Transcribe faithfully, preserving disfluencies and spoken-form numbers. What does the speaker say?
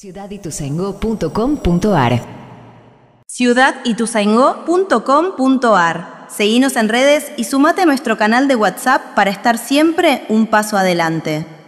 ciudad ituzaingó punto com punto ar ciudad ituzaingó punto com punto ar. Seguinos en redes y sumate a nuestro canal de WhatsApp para estar siempre un paso adelante.